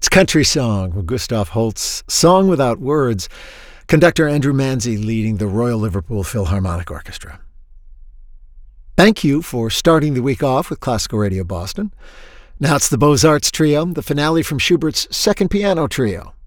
It's Country Song with Gustav Holst, Song Without Words, conductor Andrew Manzi leading the Royal Liverpool Philharmonic Orchestra. Thank you for starting the week off with Classical Radio Boston. Now it's the Beaux-Arts Trio, the finale from Schubert's Second Piano Trio.